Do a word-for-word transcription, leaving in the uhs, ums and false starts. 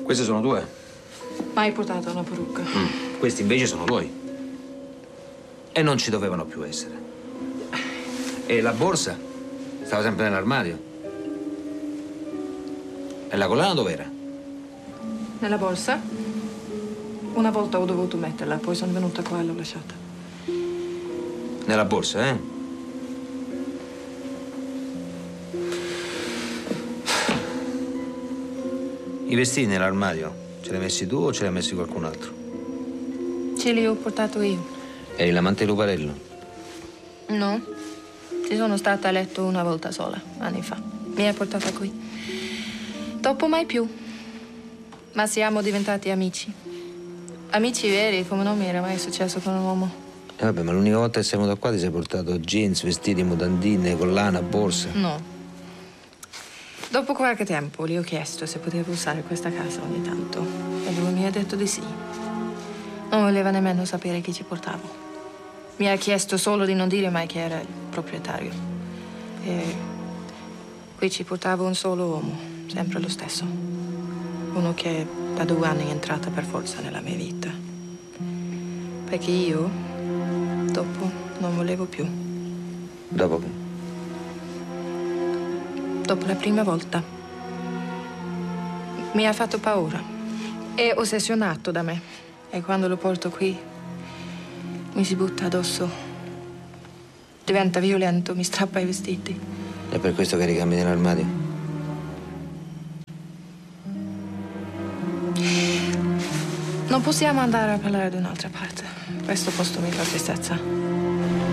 Queste sono tue? Mai portato una parrucca. Mm. Questi invece sono tuoi. E non ci dovevano più essere. E la borsa? Stava sempre nell'armadio. E la collana dov'era? Nella borsa? Una volta ho dovuto metterla, poi sono venuta qua e l'ho lasciata. Nella borsa, eh? I vestiti nell'armadio, ce li hai messi tu o ce li ha messi qualcun altro? Ce li ho portato io. Eri l'amante di Luparello? No, ci sono stata a letto una volta sola, anni fa. Mi ha portata qui. Dopo mai più. Ma siamo diventati amici. Amici veri, come non mi era mai successo con un uomo. Eh vabbè, ma l'unica volta che sei venuto qua ti sei portato jeans, vestiti, mutandine, collana, borsa. No. Dopo qualche tempo gli ho chiesto se potevo usare questa casa ogni tanto. E lui mi ha detto di sì. Non voleva nemmeno sapere chi ci portavo. Mi ha chiesto solo di non dire mai che era il proprietario. E qui ci portavo un solo uomo, sempre lo stesso. Uno che da due anni è entrata per forza nella mia vita. Perché io, dopo, non volevo più. Dopo che? Dopo la prima volta. Mi ha fatto paura. È ossessionato da me. E quando lo porto qui, mi si butta addosso. Diventa violento, mi strappa i vestiti. È per questo che ricambi nell'armadio? Non possiamo andare a parlare da un'altra parte. Questo posto mi fa tristezza.